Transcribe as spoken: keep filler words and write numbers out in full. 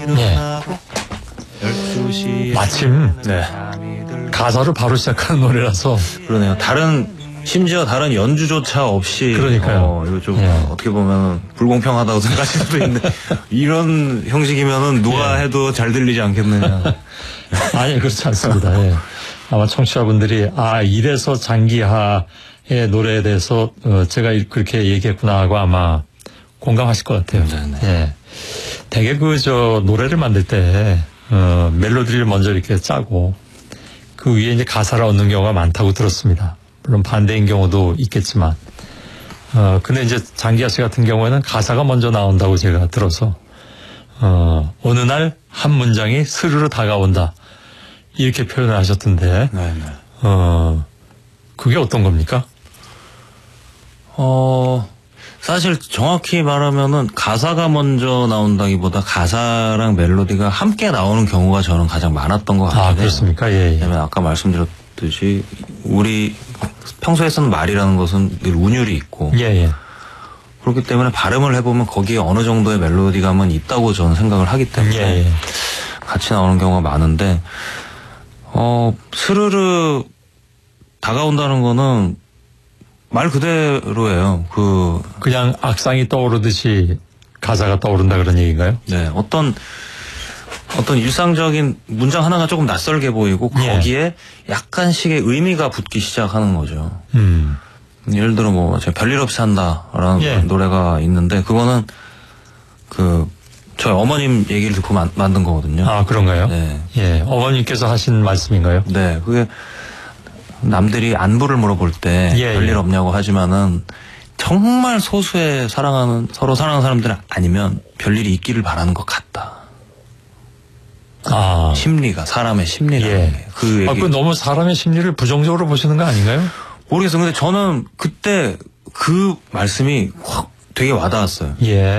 예. 마침 네. 가사를 바로 시작하는 노래라서 그러네요. 다른 심지어 다른 연주조차 없이 그러니까요. 어, 이거 좀 예. 어떻게 보면 불공평하다고 생각하실 수도 있는데 이런 형식이면은 누가 예. 해도 잘 들리지 않겠느냐. 아니 그렇지 않습니다. 예. 아마 청취자분들이 아 이래서 장기하의 노래에 대해서 어, 제가 그렇게 얘기했구나 하고 아마 공감하실 것 같아요. 네네. 예. 되게 그 저 노래를 만들 때 어, 멜로디를 먼저 이렇게 짜고 그 위에 이제 가사를 얻는 경우가 많다고 들었습니다. 물론 반대인 경우도 있겠지만 어 근데 이제 장기하 씨 같은 경우에는 가사가 먼저 나온다고 제가 들어서 어 어느 날 한 문장이 스르르 다가온다 이렇게 표현을 하셨던데 네네. 어 그게 어떤 겁니까? 어 사실 정확히 말하면은 가사가 먼저 나온다기보다 가사랑 멜로디가 함께 나오는 경우가 저는 가장 많았던 것 같아요. 아 그렇습니까? 예, 예. 왜냐면 아까 말씀드렸듯이 우리 평소에 쓰는 말이라는 것은 늘 운율이 있고 예, 예. 그렇기 때문에 발음을 해보면 거기에 어느 정도의 멜로디감은 있다고 저는 생각을 하기 때문에 예, 예. 같이 나오는 경우가 많은데 어 스르르 다가온다는 거는 말 그대로예요. 그 그냥 악상이 떠오르듯이 가사가 떠오른다 그런 얘기인가요? 네, 어떤 어떤 일상적인 문장 하나가 조금 낯설게 보이고 예. 거기에 약간씩의 의미가 붙기 시작하는 거죠. 음. 예를 들어 뭐 제가 별일 없이 산다라는 예. 노래가 있는데 그거는 그 저희 어머님 얘기를 듣고 만, 만든 거거든요. 아 그런가요? 네. 예. 어머님께서 하신 말씀인가요? 네, 그게 남들이 안부를 물어볼 때 예, 별일 예. 없냐고 하지만은 정말 소수의 사랑하는 서로 사랑하는 사람들 아니면 별일이 있기를 바라는 것 같다. 아. 심리가 사람의 심리라는 예. 게. 그 얘기. 아, 그 너무 사람의 심리를 부정적으로 보시는 거 아닌가요? 모르겠어요. 근데 저는 그때 그 말씀이 확 되게 와닿았어요. 예.